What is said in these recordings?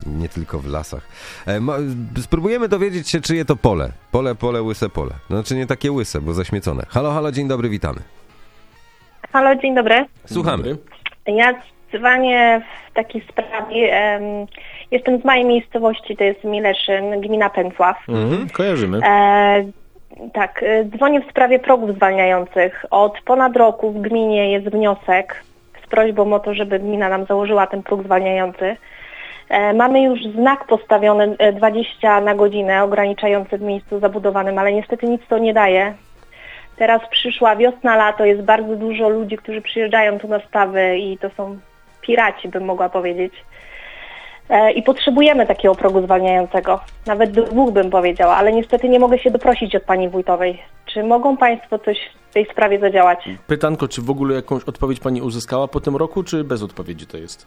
nie tylko w lasach. Spróbujemy dowiedzieć się, czyje to pole. Pole, łyse pole. Znaczy nie takie łyse, bo zaśmiecone. Halo, dzień dobry, witamy. Halo, dzień dobry. Słuchamy. Ja dzwonię w takiej sprawie. Jestem z mojej miejscowości, to jest Mileszyn, gmina Pęcław. Kojarzymy. Tak, dzwonię w sprawie progów zwalniających. Od ponad roku w gminie jest wniosek z prośbą o to, żeby gmina nam założyła ten próg zwalniający. Mamy już znak postawiony 20 na godzinę, ograniczający w miejscu zabudowanym, ale niestety nic to nie daje. Teraz przyszła wiosna, lato, jest bardzo dużo ludzi, którzy przyjeżdżają tu na stawy i to są piraci, bym mogła powiedzieć. I potrzebujemy takiego progu zwalniającego, nawet 2 bym powiedziała, ale niestety nie mogę się doprosić od pani wójtowej. Czy mogą państwo coś w tej sprawie zadziałać? Pytanko, czy w ogóle jakąś odpowiedź pani uzyskała po tym roku, czy bez odpowiedzi to jest?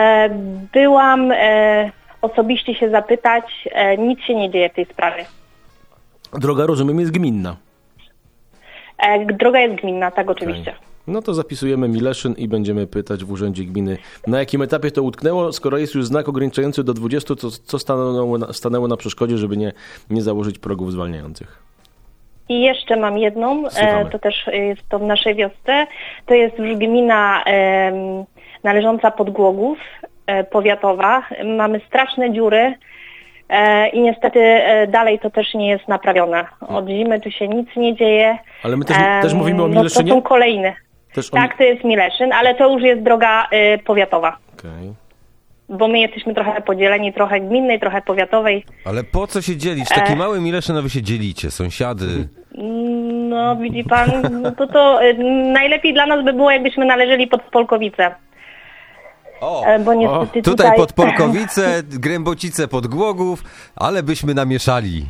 Byłam osobiście się zapytać, nic się nie dzieje w tej sprawie. Droga, rozumiem, jest gminna. Droga jest gminna, tak oczywiście. Okay. No to zapisujemy Mileszyn i będziemy pytać w urzędzie gminy, na jakim etapie to utknęło. Skoro jest już znak ograniczający do 20, to co stanęło na przeszkodzie, żeby nie założyć progów zwalniających? I jeszcze mam jedną, to też jest to w naszej wiosce. To jest już gmina należąca pod Głogów, powiatowa. Mamy straszne dziury i niestety dalej to też nie jest naprawione. Od zimy tu się nic nie dzieje. Ale my też mówimy o Mileszynie? To są kolejne. Tak, to jest Mileszyn, ale to już jest droga powiatowa. Okay. Bo my jesteśmy trochę podzieleni, trochę gminnej, trochę powiatowej. Ale po co się dzielić? Taki mały Mileszyn, a wy się dzielicie, sąsiady. No widzi pan, to najlepiej dla nas by było, jakbyśmy należeli pod Polkowice. Bo niestety tutaj pod Polkowice, Grębocice pod Głogów, ale byśmy namieszali.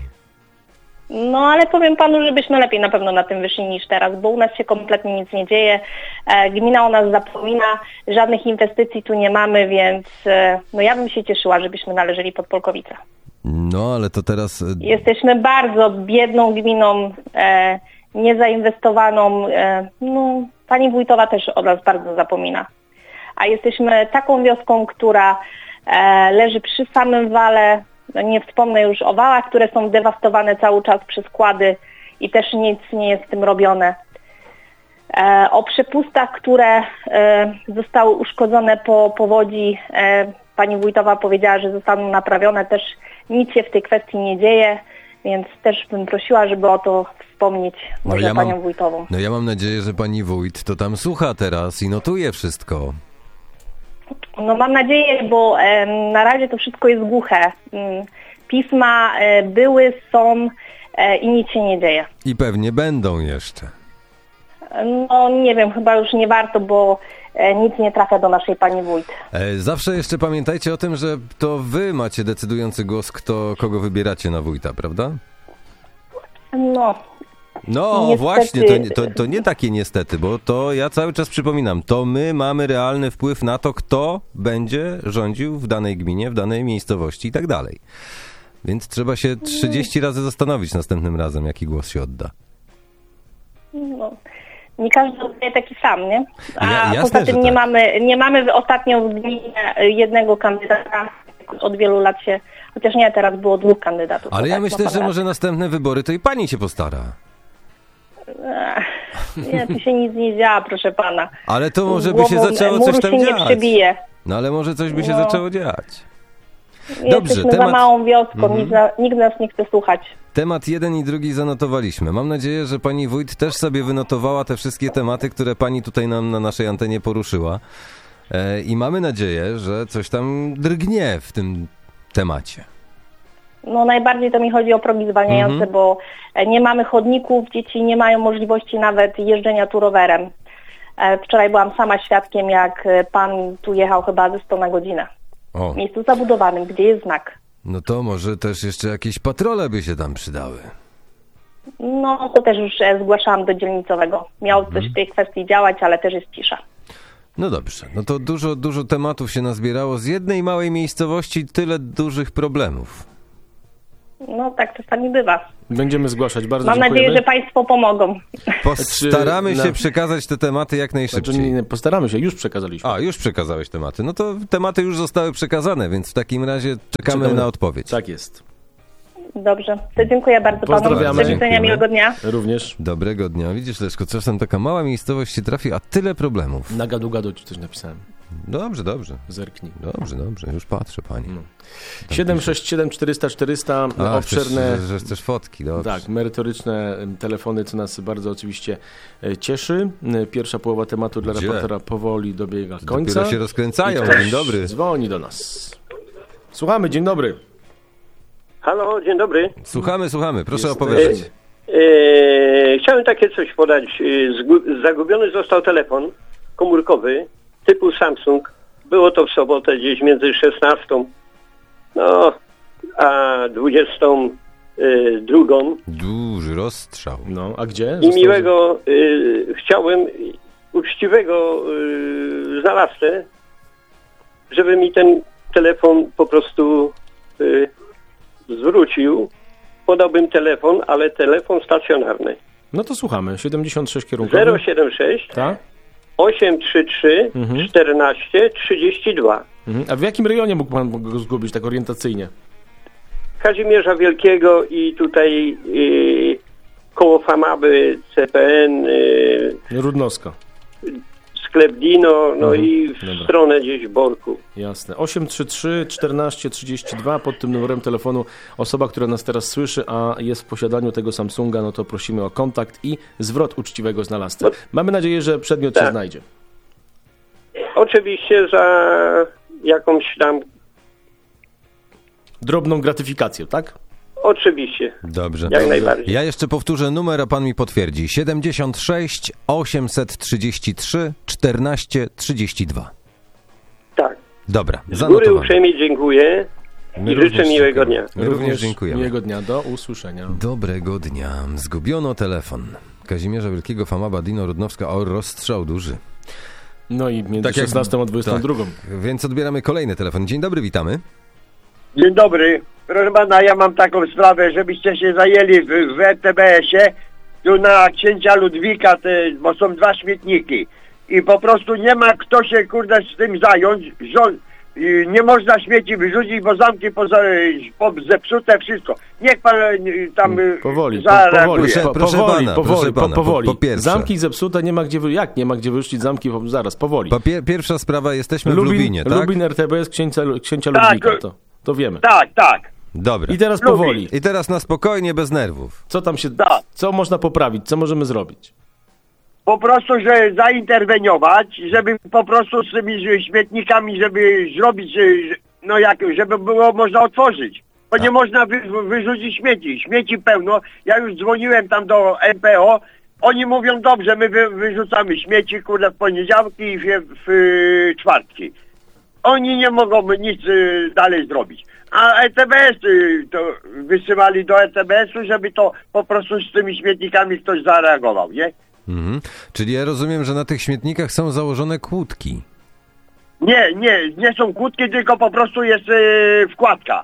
No ale powiem panu, żebyśmy lepiej na pewno na tym wyszli niż teraz, bo u nas się kompletnie nic nie dzieje. Gmina o nas zapomina, żadnych inwestycji tu nie mamy, więc no ja bym się cieszyła, żebyśmy należeli pod Polkowice. No ale to teraz... Jesteśmy bardzo biedną gminą, niezainwestowaną. No, pani wójtowa też o nas bardzo zapomina. A jesteśmy taką wioską, która leży przy samym wale. No nie wspomnę już o wałach, które są dewastowane cały czas przez kłady i też nic nie jest z tym robione. O przepustach, które zostały uszkodzone po powodzi, pani wójtowa powiedziała, że zostaną naprawione. Też nic się w tej kwestii nie dzieje, więc też bym prosiła, żeby o to wspomnieć może panią wójtową. No ja mam nadzieję, że pani wójt to tam słucha teraz i notuje wszystko. No mam nadzieję, bo na razie to wszystko jest głuche. Pisma były, są i nic się nie dzieje. I pewnie będą jeszcze. No nie wiem, chyba już nie warto, bo nic nie trafia do naszej pani wójt. Zawsze jeszcze pamiętajcie o tym, że to wy macie decydujący głos, kogo wybieracie na wójta, prawda? No niestety. Właśnie, to nie takie niestety, bo to ja cały czas przypominam, to my mamy realny wpływ na to, kto będzie rządził w danej gminie, w danej miejscowości i tak dalej. Więc trzeba się 30 razy zastanowić następnym razem, jaki głos się odda. No, nie każdy oddaje taki sam, nie? Jasne, poza tym nie tak. mamy ostatnio w gminie jednego kandydata, od wielu lat się, chociaż nie, teraz było 2 kandydatów. Ale ja myślę, że może następne wybory to i pani się postara. Nie, tu się nic nie działa, proszę pana. Ale to może by się zaczęło coś tam dziać. Nie przebije. No ale może coś by się zaczęło dziać. Dobrze, jesteśmy za małą wioską, nikt nas nie chce słuchać. Temat 1 i 2 zanotowaliśmy. Mam nadzieję, że pani wójt też sobie wynotowała te wszystkie tematy, które pani tutaj nam na naszej antenie poruszyła. I mamy nadzieję, że coś tam drgnie w tym temacie. No najbardziej to mi chodzi o progi zwalniające, bo nie mamy chodników, dzieci nie mają możliwości nawet jeżdżenia tu rowerem. Wczoraj byłam sama świadkiem, jak pan tu jechał chyba ze 100 na godzinę. W miejscu zabudowanym, gdzie jest znak. No to może też jeszcze jakieś patrole by się tam przydały. No to też już zgłaszałam do dzielnicowego. Miał coś w tej kwestii działać, ale też jest cisza. No dobrze, no to dużo tematów się nazbierało. Z jednej małej miejscowości tyle dużych problemów. No tak czasami bywa. Będziemy zgłaszać. Bardzo Mam dziękujemy. nadzieję, że Państwo pomogą. Postaramy się przekazać te tematy jak najszybciej. Znaczy, nie, postaramy się, już przekazaliśmy. A, już przekazałeś tematy. No to tematy już zostały przekazane, więc w takim razie czekamy na odpowiedź. Tak jest. Dobrze, to dziękuję bardzo Panu. Pozdrawiamy. Do widzenia, miłego dnia. Również. Dobrego dnia. Widzisz, Leszko, czasem taka mała miejscowość się trafi, a tyle problemów. Na gadu ci coś napisałem. Dobrze. Zerknij. Dobrze. Już patrzę, pani. 767 400 400 obszerne... Chcesz fotki, dobrze. Tak, merytoryczne telefony, co nas bardzo oczywiście cieszy. Pierwsza połowa tematu dla reportera powoli dobiega końca. Dopiero się rozkręcają. I ktoś Dzień dobry. dzwoni do nas. Słuchamy, dzień dobry. Halo, dzień dobry. Słuchamy. Proszę opowiadać. Chciałem takie coś podać. Zagubiony został telefon komórkowy typu Samsung. Było to w sobotę gdzieś między 16 a 22. Duży rozstrzał. No, a gdzie? I miłego chciałem uczciwego znalazcę, żeby mi ten telefon po prostu zwrócił. Podałbym telefon, ale telefon stacjonarny. No to słuchamy. 76 kierunkowy. 076 Tak? 833 14 32. A w jakim rejonie mógł pan go zgubić tak orientacyjnie? Kazimierza Wielkiego i tutaj koło Famaby, CPN, Rudnowska. sklep Dino, i w Dobra. stronę gdzieś Borku. Jasne. 833 14 32 pod tym numerem telefonu. Osoba, która nas teraz słyszy, a jest w posiadaniu tego Samsunga, no to prosimy o kontakt i zwrot uczciwego znalazcy. Mamy nadzieję, że przedmiot się Tak. znajdzie. Oczywiście za jakąś tam, Drobną gratyfikację, tak? oczywiście, Dobrze. jak najbardziej. Ja jeszcze powtórzę numer, a pan mi potwierdzi. 76 833 14 32. Tak. Dobra, Z góry zanotowane. uprzejmie dziękuję My i życzę również miłego dziękujemy. dnia. My również dziękujemy. Miłego dnia. Do usłyszenia. Dobrego dnia. Zgubiono telefon. Kazimierza Wielkiego, Famaba, Dino, Rudnowska, o rozstrzał duży. No i między Tak jak- 16 a 22. Tak, więc odbieramy kolejny telefon. Dzień dobry, witamy. Dzień dobry. Proszę pana, ja mam taką sprawę, żebyście się zajęli w RTBS-ie, tu na Księcia Ludwika, bo są 2 śmietniki. I po prostu nie ma kto się, z tym zająć. Nie można śmieci wyrzucić, bo zamki zepsute, wszystko. Niech pan tam Powoli, zareaguje. Proszę pana, powoli. po pierwsze. Zamki zepsute, nie ma gdzie jak nie ma gdzie wyrzucić zamki? Zaraz, powoli. Pierwsza sprawa, jesteśmy w Lubinie, tak? Lubin, RTBS, księcia Tak. Ludwika, to wiemy. Tak. Dobra. I teraz Lubię. powoli. I teraz na spokojnie, bez nerwów. Co tam się, Tak. co można poprawić? Co możemy zrobić? Po prostu, że zainterweniować, żeby po prostu z tymi śmietnikami, żeby zrobić, żeby było można otworzyć. Bo nie można wyrzucić śmieci. Śmieci pełno. Ja już dzwoniłem tam do MPO. Oni mówią, dobrze, my wyrzucamy śmieci, w poniedziałki i w czwartki. Oni nie mogą nic dalej zrobić. A ETBS to wysyłali do ETBS-u, żeby to po prostu z tymi śmietnikami ktoś zareagował, nie? Mhm. Czyli ja rozumiem, że na tych śmietnikach są założone kłódki. Nie są kłódki, tylko po prostu jest wkładka.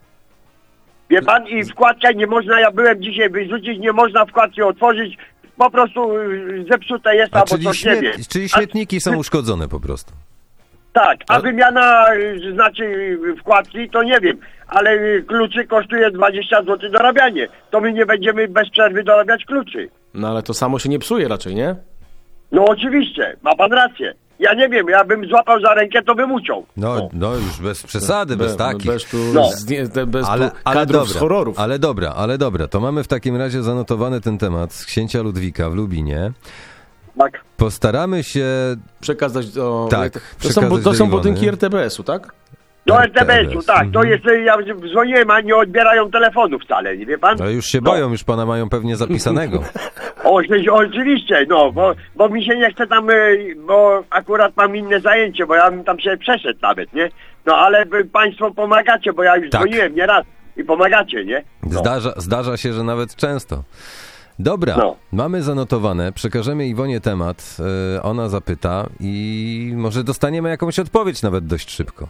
Wie pan, i wkładka nie można, ja byłem dzisiaj wyrzucić, nie można wkładki otworzyć, po prostu zepsute jest, albo coś nie wiem. Czyli śmietniki są uszkodzone po prostu. Tak, a wymiana, znaczy wkładki, to nie wiem, ale kluczy kosztuje 20 zł dorabianie. To my nie będziemy bez przerwy dorabiać kluczy. No ale to samo się nie psuje raczej, nie? No oczywiście, ma pan rację. Ja nie wiem, ja bym złapał za rękę, to bym uciął. No już bez przesady, bez takich. Bez tu, No. bez Ale kadrów z dobra, horrorów. ale dobra, to mamy w takim razie zanotowany ten temat z Księcia Ludwika w Lubinie. Tak. Postaramy się... Przekazać do... Tak, to przekazać są do Iwony. budynki RTBS-u, tak? Do RTBS, RTBS-u, tak. To jest, ja dzwoniłem, a nie odbierają telefonu wcale, nie wie pan? No już się boją, już pana mają pewnie zapisanego. Oczywiście, bo mi się nie chce tam, bo akurat mam inne zajęcie, bo ja bym tam się przeszedł nawet, nie? No ale wy państwo pomagacie, bo ja już Tak. dzwoniłem nieraz i pomagacie, nie? No. Zdarza się, że nawet często. Dobra, No. mamy zanotowane, przekażemy Iwonie temat, ona zapyta i może dostaniemy jakąś odpowiedź nawet dość szybko.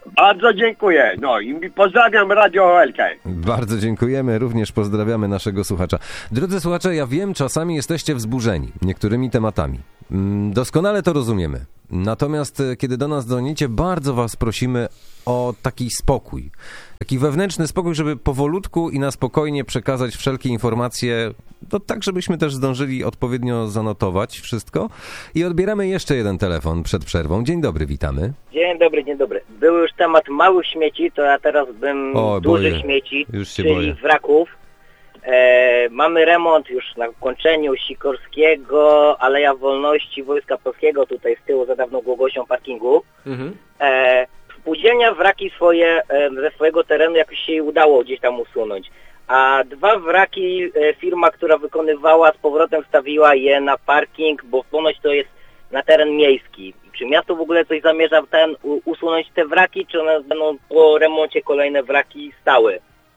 Bardzo dziękuję. No i pozdrawiam Radio LK. Bardzo dziękujemy, również pozdrawiamy naszego słuchacza. Drodzy słuchacze, ja wiem, czasami jesteście wzburzeni niektórymi tematami. Doskonale to rozumiemy. Natomiast kiedy do nas dzwonicie, bardzo was prosimy o taki spokój. Taki wewnętrzny spokój, żeby powolutku i na spokojnie przekazać wszelkie informacje, to tak, żebyśmy też zdążyli odpowiednio zanotować wszystko. I odbieramy jeszcze jeden telefon przed przerwą. Dzień dobry, witamy. Dzień dobry, dzień dobry. Był już temat małych śmieci, to ja teraz bym dużych śmieci, czyli wraków. Mamy remont już na ukończeniu Sikorskiego, Aleja Wolności, Wojska Polskiego, tutaj z tyłu za dawną Głogością parkingu. Spółdzielnia wraki swoje ze swojego terenu jakoś się jej udało gdzieś tam usunąć. A 2 wraki firma, która wykonywała, z powrotem wstawiła je na parking, bo ponoć to jest na teren miejski. Czy miasto w ogóle coś zamierza usunąć te wraki, czy one będą po remoncie kolejne wraki stały?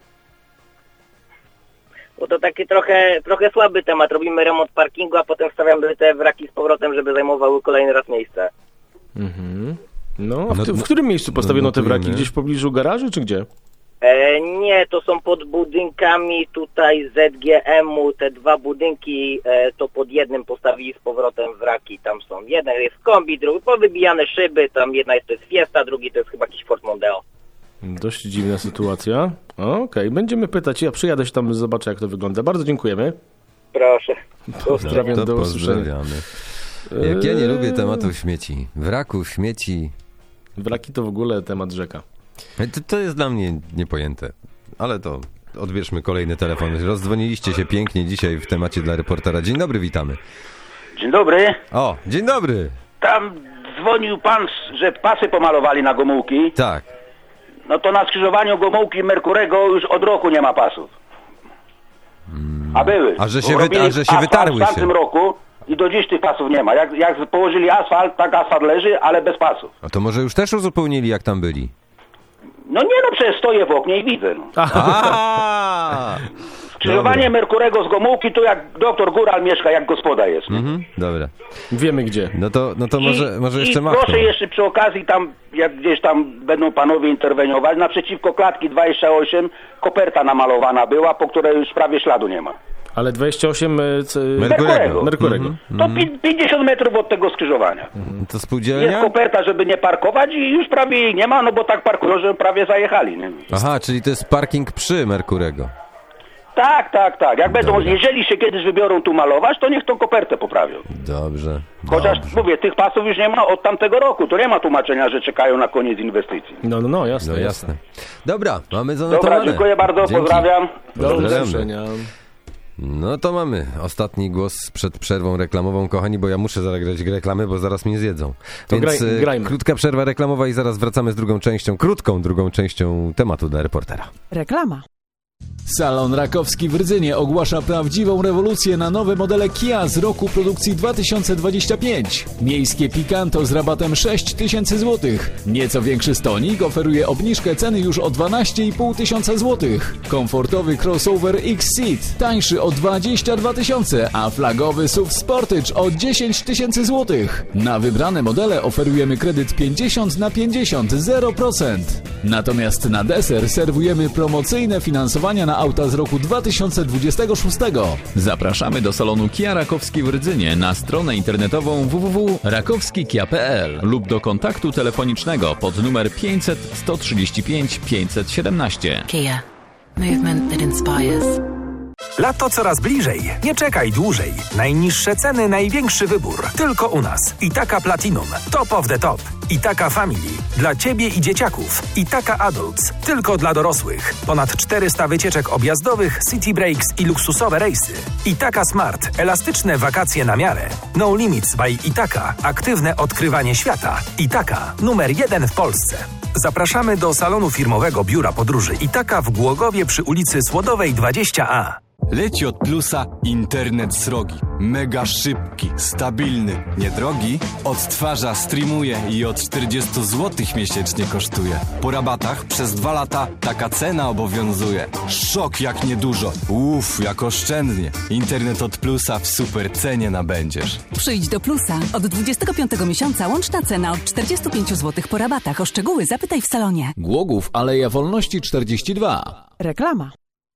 Bo to taki trochę słaby temat. Robimy remont parkingu, a potem stawiamy te wraki z powrotem, żeby zajmowały kolejny raz miejsce. No, a w którym miejscu postawiono te wraki? Gdzieś w pobliżu garażu, czy gdzie? Nie, to są pod budynkami tutaj ZGM-u, te 2 budynki, to pod jednym postawili z powrotem wraki, tam są, jeden jest kombi, drugi powybijane szyby, tam jedna to jest Fiesta, drugi to jest chyba jakiś Ford Mondeo. Dość dziwna sytuacja. Okej, będziemy pytać, ja przyjadę się tam, zobaczę jak to wygląda. Bardzo dziękujemy. Proszę. Pozdrawiam, do usłyszenia. Pozdrawiamy. Jak ja nie lubię tematów śmieci, wraków, śmieci. Wraki to w ogóle temat rzeka. To jest dla mnie niepojęte, ale to odbierzmy kolejny telefon. Rozdzwoniliście się pięknie dzisiaj w temacie dla reportera. Dzień dobry, witamy. Dzień dobry. O, dzień dobry. Tam dzwonił pan, że pasy pomalowali na Gomułki. Tak. No to na skrzyżowaniu Gomułki i Merkurego już od roku nie ma pasów. A były. A że się wytarły się. W tamtym roku i do dziś tych pasów nie ma. Jak położyli asfalt, tak asfalt leży, ale bez pasów. A to może już też uzupełnili, jak tam byli? No nie, no przecież stoję w oknie i widzę. No. Skrzyżowanie Merkurego z Gomułki, to jak doktor Góral mieszka, jak gospoda jest. Dobra. Wiemy gdzie. No to może jeszcze machną. Proszę jeszcze przy okazji tam, jak gdzieś tam będą panowie interweniować, naprzeciwko klatki 28 koperta namalowana była, po której już prawie śladu nie ma. Ale 28 Merkurego. To 50 metrów od tego skrzyżowania. To spółdzielnia? Jest koperta, żeby nie parkować i już prawie jej nie ma, no bo tak parkują, że prawie zajechali. Nie? Aha, czyli to jest parking przy Merkurego. Tak. Jak będą, jeżeli się kiedyś wybiorą tu malować, to niech tą kopertę poprawią. Dobrze. Chociaż mówię, tych pasów już nie ma od tamtego roku. To nie ma tłumaczenia, że czekają na koniec inwestycji. No, jasne. Dobra, mamy zanotowane. Dobra, dziękuję bardzo, Dzięki. pozdrawiam. Do usłyszenia. No to mamy ostatni głos przed przerwą reklamową, kochani, bo ja muszę zagrać reklamy, bo zaraz mnie zjedzą. To więc grajmy. Krótka przerwa reklamowa i zaraz wracamy z krótką drugą częścią tematu dla reportera. Reklama. Salon Rakowski w Rydzynie ogłasza prawdziwą rewolucję na nowe modele Kia z roku produkcji 2025. Miejskie Picanto z rabatem 6000 zł. Nieco większy stonik oferuje obniżkę ceny już o 12 500 zł. Komfortowy crossover X-Seat tańszy o 22 000, a flagowy SUV Sportage o 10 000 zł. Na wybrane modele oferujemy kredyt 50/50, 0%. Natomiast na deser serwujemy promocyjne finansowania na auta z roku 2026. Zapraszamy do salonu Kia Rakowski w Rydzynie na stronę internetową www.rakowskikia.pl lub do kontaktu telefonicznego pod numer 500 135 517. Kia. Movement that inspires. Lato coraz bliżej. Nie czekaj dłużej. Najniższe ceny, największy wybór. Tylko u nas. Itaka Platinum. Top of the top. Itaka Family. Dla Ciebie i dzieciaków. Itaka Adults. Tylko dla dorosłych. Ponad 400 wycieczek objazdowych, city breaks i luksusowe rejsy. Itaka Smart. Elastyczne wakacje na miarę. No Limits by Itaka. Aktywne odkrywanie świata. Itaka. Numer 1 w Polsce. Zapraszamy do salonu firmowego biura podróży Itaka w Głogowie przy ulicy Słodowej 20A. Leci od Plusa internet srogi. Mega szybki, stabilny, niedrogi. Odtwarza, streamuje i od 40 zł miesięcznie kosztuje. Po rabatach przez 2 lata taka cena obowiązuje. Szok jak niedużo. Jak oszczędnie. Internet od Plusa w super cenie nabędziesz. Przyjdź do Plusa. Od 25 miesiąca łączna cena od 45 zł po rabatach. O szczegóły zapytaj w salonie. Głogów, Aleja Wolności 42. Reklama.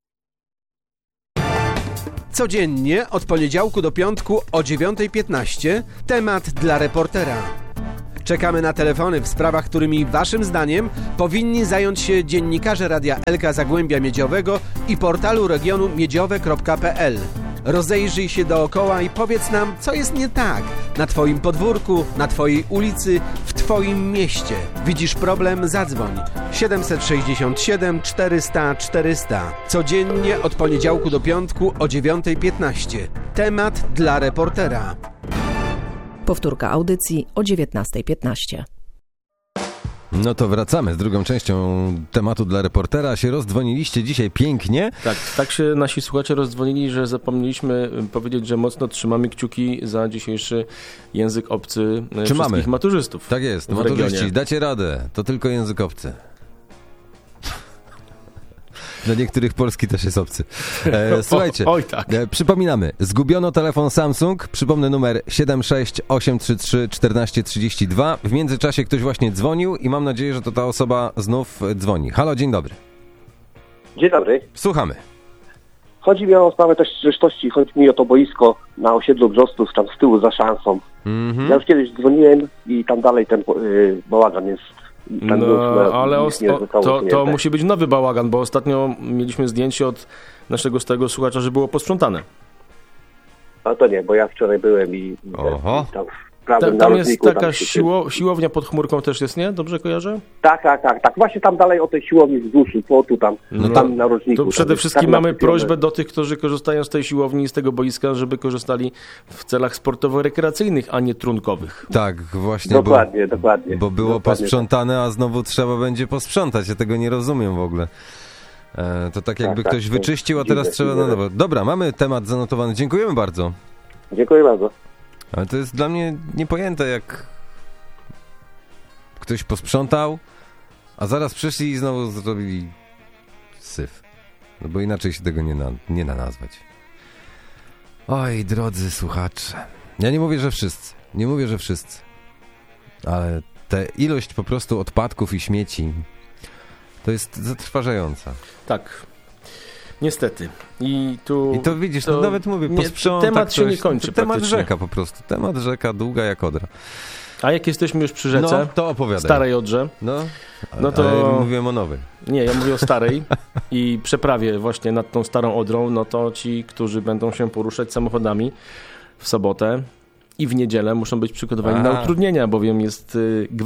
Codziennie od poniedziałku do piątku o 9:15 temat dla reportera. Czekamy na telefony w sprawach, którymi waszym zdaniem powinni zająć się dziennikarze Radia Elka Zagłębia Miedziowego i portalu regionu miedziowe.pl. Rozejrzyj się dookoła i powiedz nam, co jest nie tak na twoim podwórku, na twojej ulicy, w twoim mieście. Widzisz problem? Zadzwoń. 767 400 400. Codziennie od poniedziałku do piątku o 9:15. Temat dla reportera. Powtórka audycji o 19:15. No to wracamy z drugą częścią tematu dla reportera. Się rozdzwoniliście dzisiaj pięknie. Tak się nasi słuchacze rozdzwonili, że zapomnieliśmy powiedzieć, że mocno trzymamy kciuki za dzisiejszy język obcy wszystkich maturzystów. Tak jest, maturzyści, dacie radę. To tylko język obcy. Dla niektórych polski też jest obcy. Słuchajcie, przypominamy, zgubiono telefon Samsung, przypomnę numer 76833 1432. W międzyczasie ktoś właśnie dzwonił i mam nadzieję, że to ta osoba znów dzwoni. Halo, dzień dobry. Dzień dobry. Słuchamy. Chodzi mi o sprawę też zresztości, chodzi mi o to boisko na osiedlu Brzostów, tam z tyłu za szansą. Ja już kiedyś dzwoniłem i tam dalej ten bałagan jest. Ale to musi być nowy bałagan, bo ostatnio mieliśmy zdjęcie od naszego stałego słuchacza, że było posprzątane. A to nie, bo ja wczoraj byłem i tam jest taka siłownia pod chmurką też jest, nie? Dobrze kojarzę? Tak. Właśnie tam dalej o tej siłowni wzdłuż płotu tam na narożniku. To przede wszystkim mamy prośbę do tych, którzy korzystają z tej siłowni i z tego boiska, żeby korzystali w celach sportowo-rekreacyjnych, a nie trunkowych. Tak, właśnie. Dokładnie. Bo było posprzątane, a znowu trzeba będzie posprzątać. Ja tego nie rozumiem w ogóle. To tak jakby ktoś wyczyścił, a teraz trzeba na nowo. Dobra, mamy temat zanotowany. Dziękujemy bardzo. Dziękuję bardzo. Ale to jest dla mnie niepojęte, jak ktoś posprzątał, a zaraz przyszli i znowu zrobili syf. No bo inaczej się tego nie da nazwać. Oj, drodzy słuchacze. Ja nie mówię, że wszyscy. Ale ta ilość po prostu odpadków i śmieci to jest zatrważająca. Tak. Niestety. I to widzisz, to nawet mówię, posprząta temat się nie kończy. Temat rzeka po prostu. Temat rzeka długa jak Odra. A jak jesteśmy już przy rzece, to opowiadaj. Starej Odrze, no to mówiłem o nowej. Nie, ja mówię o starej i przeprawie właśnie nad tą Starą Odrą, no to ci, którzy będą się poruszać samochodami w sobotę i w niedzielę muszą być przygotowani na utrudnienia, bowiem jest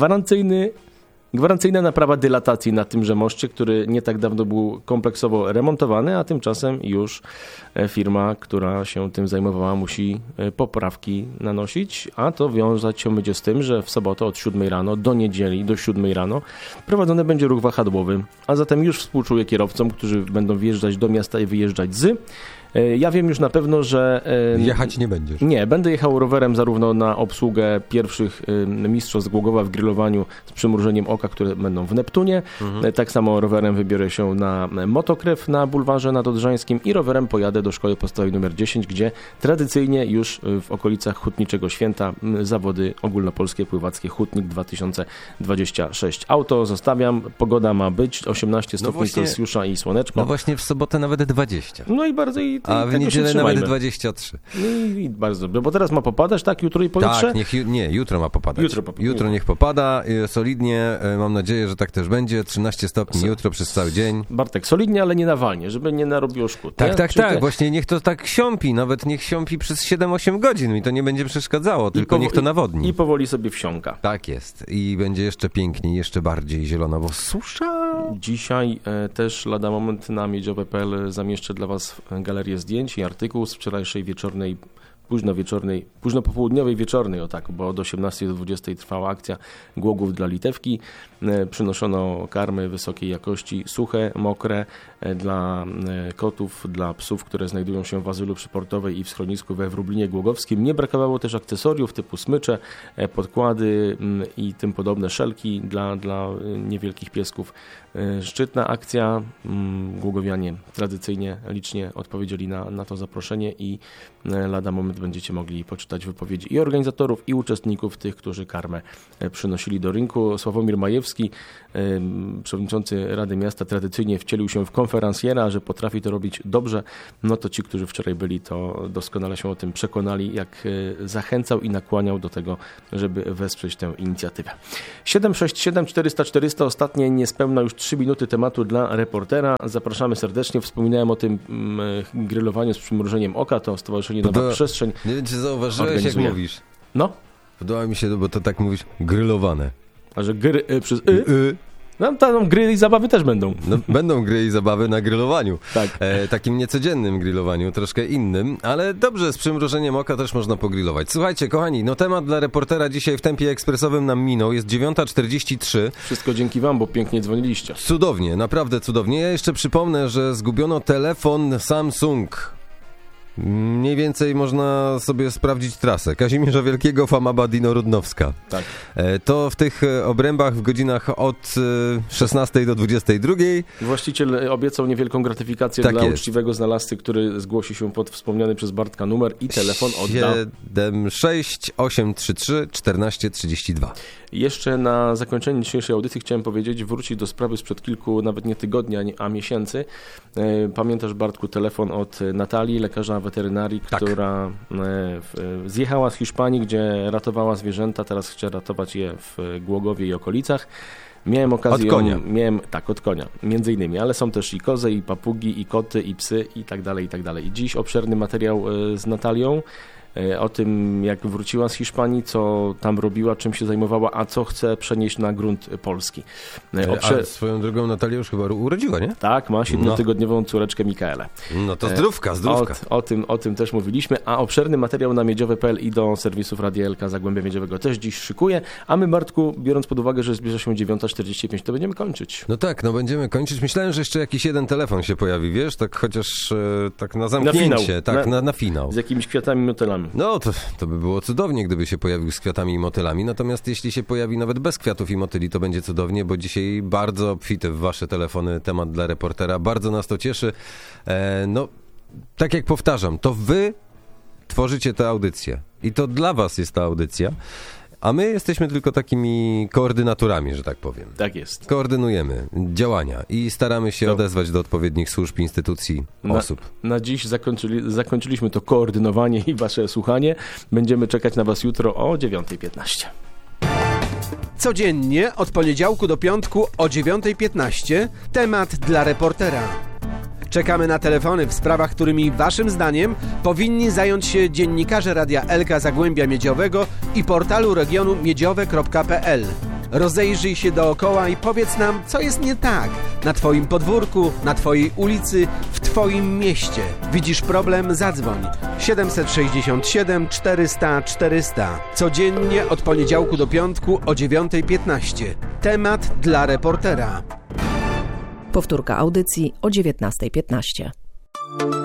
gwarancyjna naprawa dylatacji na tymże moście, który nie tak dawno był kompleksowo remontowany, a tymczasem już firma, która się tym zajmowała, musi poprawki nanosić, a to wiązać się będzie z tym, że w sobotę od 7 rano do niedzieli do 7 rano prowadzony będzie ruch wahadłowy, a zatem już współczuję kierowcom, którzy będą wjeżdżać do miasta i wyjeżdżać z. Ja wiem już na pewno, że... Jechać nie będziesz. Nie, będę jechał rowerem zarówno na obsługę pierwszych mistrzostw Głogowa w grillowaniu z przymrużeniem oka, które będą w Neptunie. Tak samo rowerem wybiorę się na motokrew na bulwarze nadodrzańskim i rowerem pojadę do szkoły podstawowej nr 10, gdzie tradycyjnie już w okolicach Hutniczego Święta zawody ogólnopolskie pływackie Hutnik 2026. Auto zostawiam, pogoda ma być 18 stopni Celsjusza i słoneczko. No właśnie w sobotę nawet 20. No i bardzo a w niedzielę nawet 23. I bardzo dobrze, bo teraz ma popadać, tak? Jutro i pojutrze? Tak, jutro ma popadać. Jutro niech popada, solidnie, mam nadzieję, że tak też będzie. 13 stopni jutro przez cały dzień. Bartek, solidnie, ale nie nawalnie, żeby nie narobiło szkód. Tak, właśnie niech to tak siąpi, nawet niech siąpi przez 7-8 godzin i to nie będzie przeszkadzało, tylko niech to nawodni. I powoli sobie wsiąka. Tak jest. I będzie jeszcze piękniej, jeszcze bardziej zielono, bo susza. Dzisiaj też lada moment na miedziowe.pl zamieszczę dla Was galerię zdjęć i artykuł z wczorajszej wieczornej późnopopołudniowej, wieczornej, bo od 18 do 20 trwała akcja Głogów dla Litewki. Przynoszono karmy wysokiej jakości, suche, mokre, dla kotów, dla psów, które znajdują się w azylu przyportowej i w schronisku we Wróblinie Głogowskim. Nie brakowało też akcesoriów typu smycze, podkłady i tym podobne, szelki dla niewielkich piesków. Szczytna akcja. Głogowianie tradycyjnie licznie odpowiedzieli na to zaproszenie i lada moment będziecie mogli poczytać wypowiedzi i organizatorów, i uczestników, tych, którzy karmę przynosili do rynku. Sławomir Majewski, przewodniczący Rady Miasta, tradycyjnie wcielił się w konferencjera, że potrafi to robić dobrze. No to ci, którzy wczoraj byli, to doskonale się o tym przekonali, jak zachęcał i nakłaniał do tego, żeby wesprzeć tę inicjatywę. 767 400 400, ostatnie niespełna już 3 minuty tematu dla reportera. Zapraszamy serdecznie. Wspominałem o tym grillowaniu z przymrużeniem oka. To Stowarzyszenie Nowa Przestrzeń. Nie wiem, czy zauważyłeś, jak mówisz. No? Podoba mi się, bo to tak mówisz, grillowane. A że przez No tam gry i zabawy też będą. No, będą gry i zabawy na grillowaniu. Tak. Takim niecodziennym grillowaniu, troszkę innym, ale dobrze, z przymrużeniem oka też można pogrillować. Słuchajcie, kochani, temat dla reportera dzisiaj w tempie ekspresowym nam minął. Jest 9:43. Wszystko dzięki wam, bo pięknie dzwoniliście. Cudownie, naprawdę cudownie. Ja jeszcze przypomnę, że zgubiono telefon Samsung. Mniej więcej można sobie sprawdzić trasę. Kazimierza Wielkiego, Famaba, Dino Rudnowska. Tak. To w tych obrębach w godzinach od 16 do 22. Właściciel obiecał niewielką gratyfikację dla uczciwego znalazcy, który zgłosi się pod wspomniany przez Bartka numer i telefon odda. 76833 1432. Jeszcze na zakończenie dzisiejszej audycji chciałem powiedzieć, wrócić do sprawy sprzed kilku, nawet nie tygodni, a miesięcy. Pamiętasz, Bartku, telefon od Natalii, lekarza weterynarii, która zjechała z Hiszpanii, gdzie ratowała zwierzęta, teraz chce ratować je w Głogowie i okolicach. Miałem okazję... Od konia. Od konia, między innymi, ale są też i kozy, i papugi, i koty, i psy, i tak dalej, i tak dalej. I dziś obszerny materiał z Natalią o tym, jak wróciła z Hiszpanii, co tam robiła, czym się zajmowała, a co chce przenieść na grunt polski. A swoją drogą Natalia już chyba urodziła, nie? Tak, ma 7-tygodniową córeczkę Mikaelę. No to zdrówka. O tym też mówiliśmy, a obszerny materiał na miedziowe.pl i do serwisów Radia Elka Zagłębia Miedziowego też dziś szykuje, a my, Bartku, biorąc pod uwagę, że zbliża się 9:45, to będziemy kończyć. No tak, będziemy kończyć. Myślałem, że jeszcze jakiś jeden telefon się pojawi, wiesz, tak chociaż tak na zamknięcie, na finał. Z jakimiś kwiatami, motylami. No, to by było cudownie, gdyby się pojawił z kwiatami i motylami. Natomiast jeśli się pojawi nawet bez kwiatów i motyli, to będzie cudownie, bo dzisiaj bardzo obfity w wasze telefony temat dla reportera. Bardzo nas to cieszy. Tak jak powtarzam, to wy tworzycie tę audycję. I to dla was jest ta audycja. A my jesteśmy tylko takimi koordynatorami, że tak powiem. Tak jest. Koordynujemy działania i staramy się odezwać do odpowiednich służb, instytucji, osób. Na dziś zakończyliśmy to koordynowanie i wasze słuchanie. Będziemy czekać na was jutro o 9:15. Codziennie od poniedziałku do piątku o 9:15 temat dla reportera. Czekamy na telefony w sprawach, którymi waszym zdaniem powinni zająć się dziennikarze Radia Elka Zagłębia Miedziowego i portalu regionu miedziowe.pl. Rozejrzyj się dookoła i powiedz nam, co jest nie tak na twoim podwórku, na twojej ulicy, w twoim mieście. Widzisz problem? Zadzwoń. 767 400 400. Codziennie od poniedziałku do piątku o 9:15. Temat dla reportera. Powtórka audycji o 19:15.